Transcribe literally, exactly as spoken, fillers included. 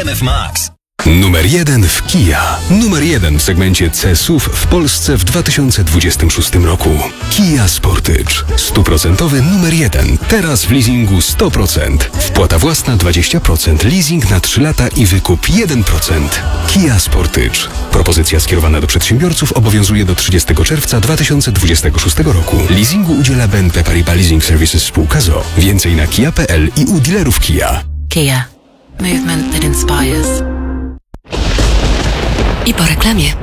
M F Max. Numer jeden w Kia. Numer jeden w segmencie C S U V w Polsce w dwa tysiące dwudziestym szóstym roku. Kia Sportage. Stuprocentowy numer jeden. Teraz w leasingu sto procent. Wpłata własna dwadzieścia procent. Leasing na trzy lata i wykup jeden procent. Kia Sportage. Propozycja skierowana do przedsiębiorców obowiązuje do trzydziestego czerwca dwa tysiące dwudziestego szóstego roku. Leasingu udziela B N P Paribas Leasing Services spółka z o o. Więcej na kia kropka p l i u dealerów Kia. Kia. Movement that inspires. I po reklamie.